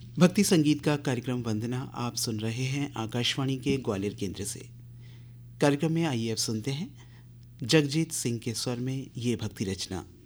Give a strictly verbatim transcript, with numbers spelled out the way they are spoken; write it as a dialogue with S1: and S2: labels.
S1: भक्ति संगीत का कार्यक्रम वंदना आप सुन रहे हैं आकाशवाणी के ग्वालियर केंद्र से। कार्यक्रम में आइए अब सुनते हैं जगजीत सिंह के स्वर में ये भक्ति रचना।